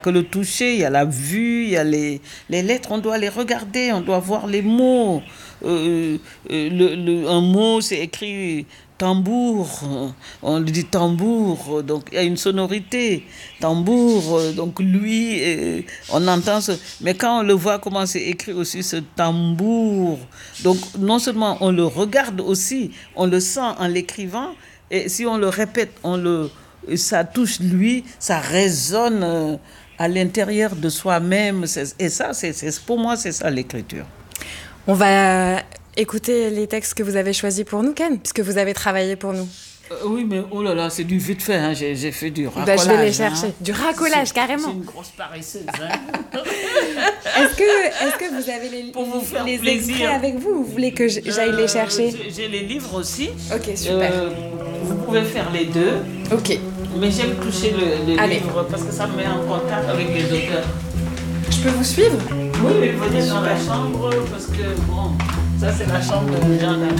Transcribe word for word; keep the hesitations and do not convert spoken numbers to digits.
Que le toucher, il y a la vue, il y a les, les lettres, on doit les regarder, on doit voir les mots. Euh, euh, le, le- un mot, c'est écrit tambour, euh, on lui dit tambour, donc il y a une sonorité, tambour, euh, donc lui, euh, on entend ce... Mais quand on le voit comment c'est écrit aussi ce tambour, donc non seulement on le regarde aussi, on le sent en l'écrivant, et si on le répète, on le, ça touche lui, ça résonne euh, à l'intérieur de soi-même. C'est- Et ça, c'est, c'est- pour moi, c'est ça l'écriture. On va écouter les textes que vous avez choisis pour nous, Ken, puisque vous avez travaillé pour nous. Euh, oui, mais oh là là, c'est du vite fait. Hein. J'ai, j'ai fait du Bah, racolage. je vais les hein. chercher. Du racolage, C'est- carrément. C'est une grosse paresseuse. Hein. Est-ce que, est-ce que vous avez les, Pour vous faire les plaisir. extraits avec vous ou vous voulez que j- j'aille les Euh, chercher? j'ai, j'ai les livres aussi. Ok, super. Euh, vous pouvez faire les deux. Ok. Mais j'aime toucher le, le Allez. livre parce que ça me met en contact avec les auteurs. Je peux vous suivre? Oui, mais venez dans la chambre parce que, bon, ça c'est la chambre de Jean